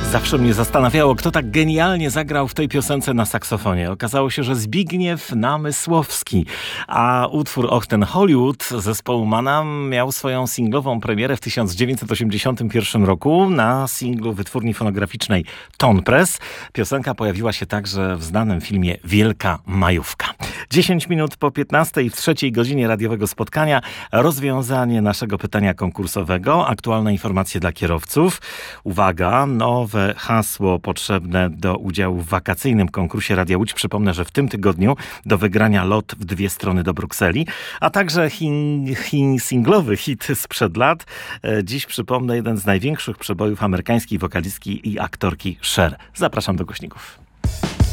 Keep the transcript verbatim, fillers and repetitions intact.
Zawsze mnie zastanawiało, kto tak genialnie zagrał w tej piosence na saksofonie. Okazało się, że Zbigniew Namysłowski. A utwór Och, ten Hollywood zespołu Mana miał swoją singlową premierę w tysiąc dziewięćset osiemdziesiątym pierwszym roku na singlu wytwórni fonograficznej Ton Press. Piosenka pojawiła się także w znanym filmie Wielka Majówka. dziesięć minut po piętnastej w trzeciej godzinie radiowego spotkania rozwiązanie naszego pytania konkursowego. Aktualne informacje dla kierowców. Uwaga, nowe hasło potrzebne do udziału w wakacyjnym konkursie Radia Łódź. Przypomnę, że w tym tygodniu do wygrania lot w dwie strony do Brukseli, a także hin, hin singlowy hit sprzed lat. Dziś przypomnę jeden z największych przebojów amerykańskiej wokalistki i aktorki Cher. Zapraszam do głośników.